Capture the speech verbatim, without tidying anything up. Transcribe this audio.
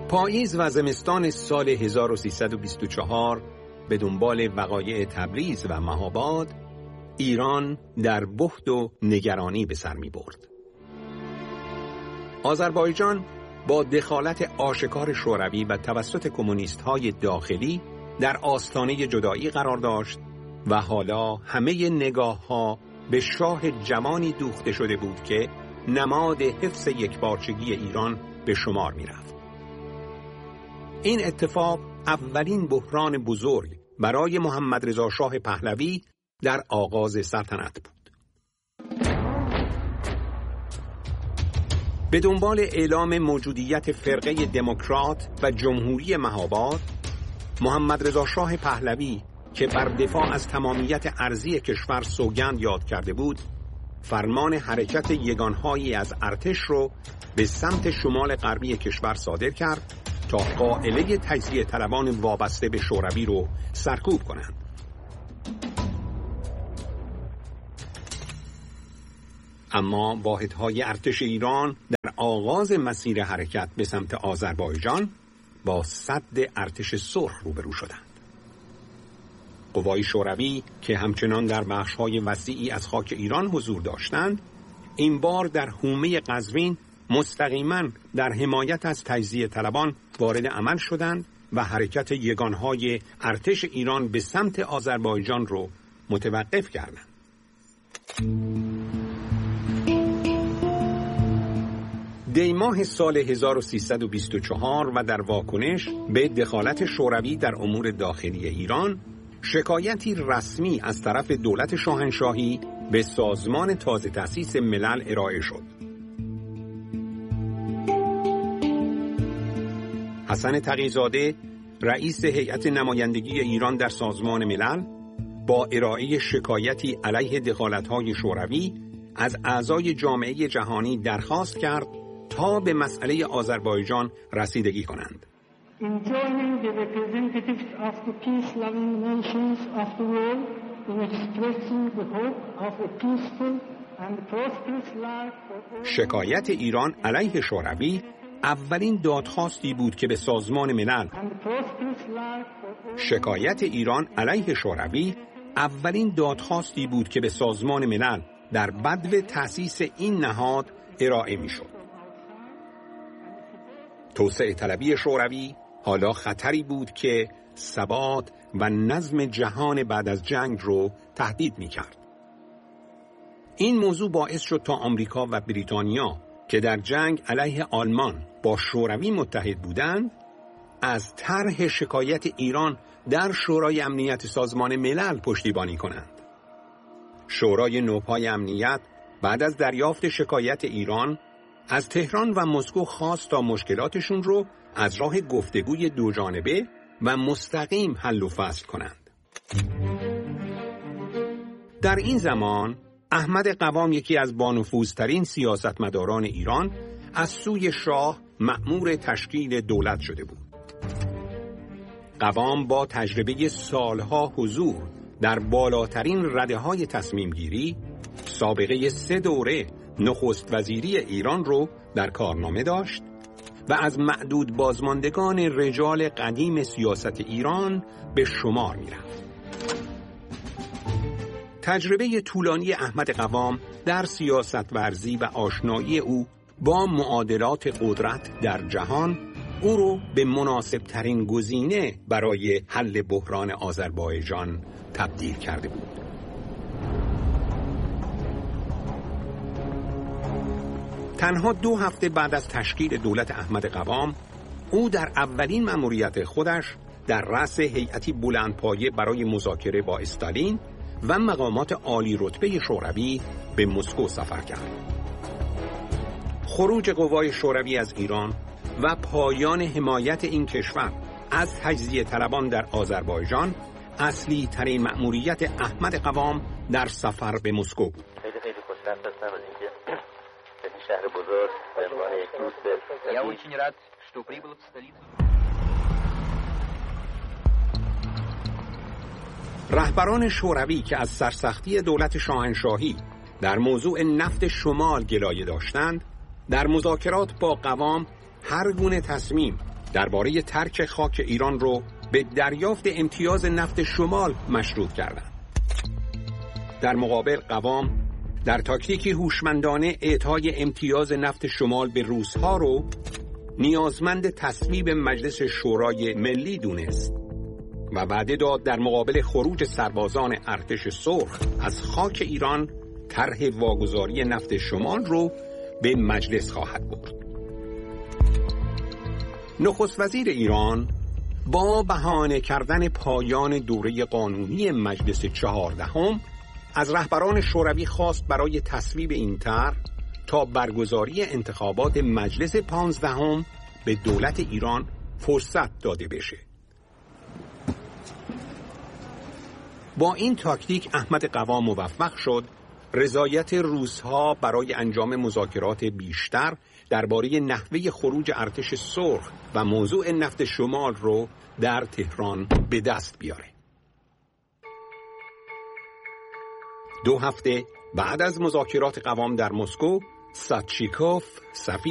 پاییز و زمستان سال هزار و سیصد و بیست و چهار به دنبال وقایع تبریز و مهاباد، ایران در بحت و نگرانی به سر می برد. آذربایجان با دخالت آشکار شوروی و توسط کمونیست‌های داخلی در آستانه جدایی قرار داشت و حالا همه نگاه‌ها به شاه جوانی دوخته شده بود که نماد حفظ یکپارچگی ایران به شمار می‌رفت. این اتفاق اولین بحران بزرگ برای محمد رضا شاه پهلوی در آغاز سلطنت بود. به دنبال اعلام موجودیت فرقه دموکرات و جمهوری مهاباد، محمد رضا شاه پهلوی که بر دفاع از تمامیت ارضی کشور سوگند یاد کرده بود، فرمان حرکت یگانهایی از ارتش رو به سمت شمال غربی کشور صادر کرد تا قائله تجزیه طلبان وابسته به شوروی رو سرکوب کنند. اما واحدهای ارتش ایران در آغاز مسیر حرکت به سمت آذربایجان با سد ارتش سرخ روبرو شدند. قوای شوروی که همچنان در بخش‌های وسیعی از خاک ایران حضور داشتند، این بار در حومه قزوین مستقیما در حمایت از تجزیه طلبان وارد عمل شدند و حرکت یگانهای ارتش ایران به سمت آذربایجان رو متوقف کردند. دی ماه سال هزار و سیصد و بیست و چهار و در واکنش به دخالت شوروی در امور داخلی ایران، شکایتی رسمی از طرف دولت شاهنشاهی به سازمان تازه تأسیس ملل ارائه شد. حسن تقی‌زاده، رئیس هیئت نمایندگی ایران در سازمان ملل، با ارائه شکایتی علیه دخالت‌های شوروی از اعضای جامعه جهانی درخواست کرد تا به مسئله آذربایجان رسیدگی کنند. Enjoining the representatives of the peace-loving nations of the world in expressing the hope of a peaceful and prosperous life for all. شکایت ایران علیه شوروی اولین دادخواستی بود که به سازمان ملل شکایت ایران علیه شوروی اولین دادخواستی بود که به سازمان ملل در بدو تأسیس این نهاد ارائه می‌شد. توسعه طلبی شوروی حالا خطری بود که ثبات و نظم جهان بعد از جنگ رو تهدید می‌کرد. این موضوع باعث شد تا آمریکا و بریتانیا که در جنگ علیه آلمان با شوروی متحد بودند، از طرح شکایت ایران در شورای امنیت سازمان ملل پشتیبانی کنند. شورای نوپای امنیت بعد از دریافت شکایت ایران از تهران و مسکو خواست تا مشکلاتشون رو از راه گفتگوی دو جانبه و مستقیم حل و فصل کنند. در این زمان احمد قوام، یکی از بانفوذترین سیاستمداران ایران، از سوی شاه مأمور تشکیل دولت شده بود. قوام با تجربه سالها حضور در بالاترین رده‌های تصمیم گیری، سابقه سه دوره نخست وزیری ایران رو در کارنامه داشت و از معدود بازماندگان رجال قدیم سیاست ایران به شمار می‌رفت. تجربه طولانی احمد قوام در سیاست ورزی و آشنایی او با معادلات قدرت در جهان او رو به مناسب ترین گزینه برای حل بحران آذربایجان تبدیل کرده بود. تنها دو هفته بعد از تشکیل دولت احمد قوام، او در اولین مأموریت خودش در رأس هیئتی بلندپایه برای مذاکره با استالین و مقامات عالی رتبه شوروی به مسکو سفر کرد. خروج قوای شوروی از ایران و پایان حمایت این کشور از تجزیه طلبان در آذربایجان اصلی ترین مأموریت احمد قوام در سفر به مسکو بود. خیلی خیلی خوشبخت هستم از اینکه به این شهر بزرگ به عنوان یک دوست Я очень рад, что прибыл в столицу. رهبران شوروی که از سرسختی دولت شاهنشاهی در موضوع نفت شمال گلایه داشتند، در مذاکرات با قوام هر گونه تصمیم درباره ترک خاک ایران رو به دریافت امتیاز نفت شمال مشروط کردند. در مقابل قوام در تاکتیکی هوشمندانه اعطای امتیاز نفت شمال به روس‌ها رو نیازمند تصویب مجلس شورای ملی دونست و وعده داد در مقابل خروج سربازان ارتش سرخ از خاک ایران طرح واگذاری نفت شمال رو به مجلس خواهد برد. نخست وزیر ایران با بهانه کردن پایان دوره قانونی مجلس چهاردهم از رهبران شوروی خواست برای تصویب این طرح تا برگزاری انتخابات مجلس پانزدهم به دولت ایران فرصت داده بشه. با این تاکتیک احمد قوام موفق شد رضایت روس‌ها برای انجام مذاکرات بیشتر درباره نحوه خروج ارتش سرخ و موضوع نفت شمال رو در تهران به دست بیاره. دو هفته بعد از مذاکرات قوام در مسکو، ساتچیکوف سفیر